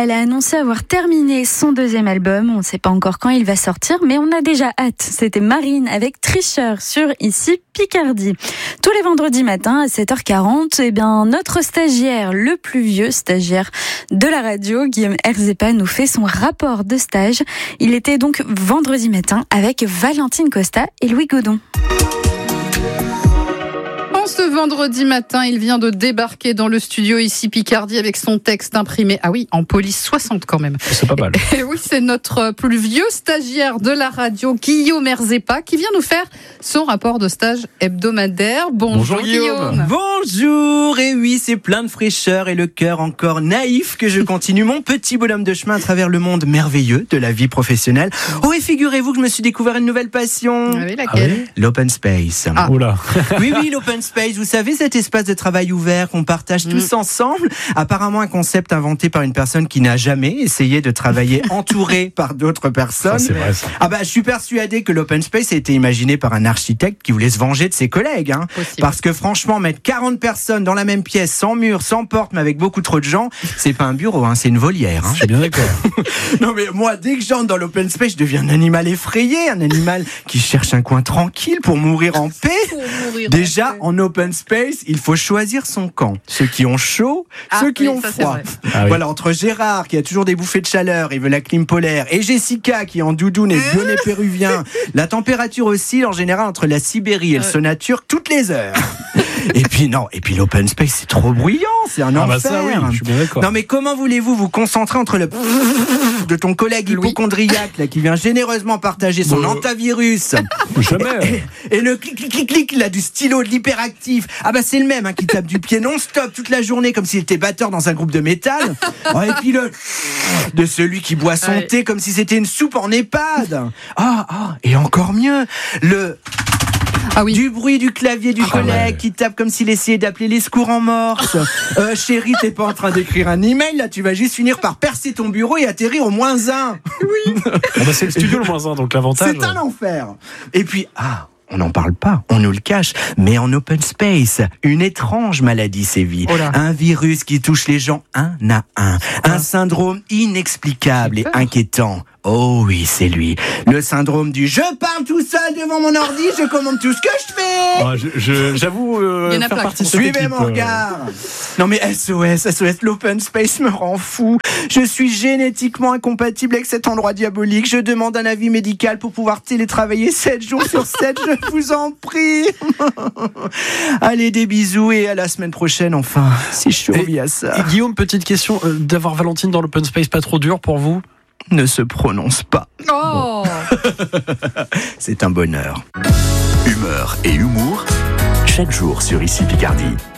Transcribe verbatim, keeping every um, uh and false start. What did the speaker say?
Elle a annoncé avoir terminé son deuxième album. On ne sait pas encore quand il va sortir, mais on a déjà hâte. C'était Marine avec Tricheur sur Ici Picardie. Tous les vendredis matins à sept heures quarante, eh bien, notre stagiaire, le plus vieux stagiaire de la radio, Guillaume Erzepa, nous fait son rapport de stage. Il était donc vendredi matin avec Valentine Costa et Louis Godon. Ce vendredi matin, il vient de débarquer dans le studio Ici Picardie avec son texte imprimé. Ah oui, en police soixante quand même. C'est pas mal. Et oui, c'est notre plus vieux stagiaire de la radio, Guillaume Erzepa, qui vient nous faire son rapport de stage hebdomadaire. Bonjour, Bonjour Guillaume. Bonjour. Et oui, c'est plein de fraîcheur et le cœur encore naïf que je continue mon petit bonhomme de chemin à travers le monde merveilleux de la vie professionnelle. Oh, et figurez-vous que je me suis découvert une nouvelle passion. Ah oui, laquelle ? Ah oui, l'open space. Ah. Oula. Oui, oui, l'open space. Vous savez, cet espace de travail ouvert qu'on partage tous mmh. ensemble. Apparemment, un concept inventé par une personne qui n'a jamais essayé de travailler entouré par d'autres personnes. Ça, c'est vrai, ça. Ah bah, je suis persuadé que l'open space a été imaginé par un architecte qui voulait se venger de ses collègues. Hein. Parce que franchement, mettre quarante personnes dans la même pièce, sans mur, sans porte, mais avec beaucoup trop de gens, c'est pas un bureau, hein, c'est une volière. Hein. Je suis bien d'accord. Non mais moi, dès que j'entre dans l'open space, je deviens un animal effrayé, un animal qui cherche un coin tranquille pour mourir en paix. Mourir Déjà, en, en open space, il faut choisir son camp. Ceux qui ont chaud, ah, ceux qui oui, ont ça, froid. Ah, oui. Voilà, entre Gérard, qui a toujours des bouffées de chaleur, il veut la clim polaire, et Jessica, qui est en doudoune et bonnet péruvien, la température oscille en général entre la Sibérie et le Sonaturk toutes les heures. Et puis non, et puis l'open space, c'est trop bruyant, c'est un ah enfer. Bah ça, oui, je suis bien d'accord. Non mais comment voulez-vous vous concentrer entre le de ton collègue hypochondriaque là, qui vient généreusement partager son bah, antivirus jamais. Et, et le clic clic clic clic là du stylo de l'hyperactif. Ah bah c'est le même hein, qui tape du pied non-stop toute la journée comme s'il était batteur dans un groupe de métal. Oh, et puis le de celui qui boit son ouais. thé comme si c'était une soupe en EHPAD. Ah ah et encore mieux le Ah oui. Du bruit du clavier du ah collègue ouais. qui tape comme s'il essayait d'appeler les secours en morse. euh, chérie, t'es pas en train d'écrire un email, là, tu vas juste finir par percer ton bureau et atterrir au moins un. Oui. Ah bah c'est le studio le moins un, donc l'avantage. C'est un enfer. Et puis, ah, on n'en parle pas, on nous le cache, mais en open space, une étrange maladie sévit. Oh un virus qui touche les gens un à un. Un syndrome inexplicable et inquiétant. Oh oui, c'est lui. Le syndrome du « je parle tout seul devant mon ordi, je commande tout ce que je fais ». Oh, je, je, j'avoue euh, faire partie de cette Suivez équipe, mon regard. Euh... Non mais S O S, S O S, l'open space me rend fou. Je suis génétiquement incompatible avec cet endroit diabolique. Je demande un avis médical pour pouvoir télétravailler sept jours sur sept, je vous en prie. Allez, des bisous et à la semaine prochaine, enfin, si je survis à ça. Et Guillaume, petite question, euh, d'avoir Valentine dans l'open space, pas trop dur pour vous ? Ne se prononce pas. Oh. C'est un bonheur. Humeur et humour, chaque jour sur Ici Picardie.